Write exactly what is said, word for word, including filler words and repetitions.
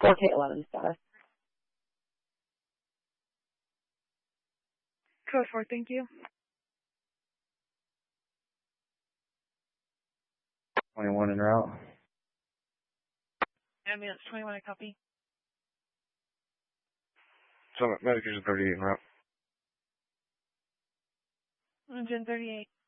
four K eleven status. Code four, thank you. twenty-one en route. Ambulance twenty-one, I copy. Summit Medication thirty-eight en route. Engine thirty-eight.